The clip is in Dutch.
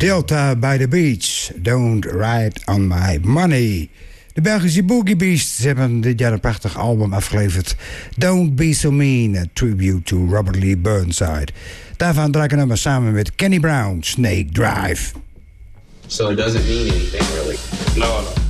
Delta by the Beach, Don't Ride on My Money. De Belgische Boogie Beasts hebben dit jaar een prachtig album afgeleverd. Don't Be So Mean, a tribute to Robert Lee Burnside. Daarvan draai ik een nummer samen met Kenny Brown, Snake Drive. So it doesn't mean anything really? No.